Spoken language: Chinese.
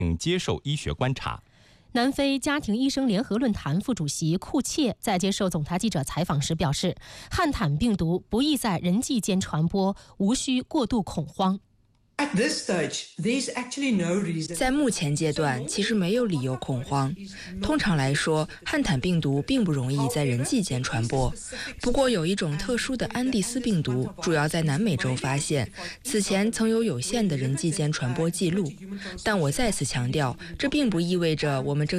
并接受医学观察。 南非家庭医生联合论坛副主席库切在接受总台记者采访时表示，汉坦病毒不易在人际间传播，无需过度恐慌。 在目前阶段，其实没有理由恐慌。通常来说，汉坦病毒并不容易在人际间传播。不过，有一种特殊的安第斯病毒，主要在南美洲发现，此前曾有限的人际间传播记录。但我再次强调，这并不意味着我们正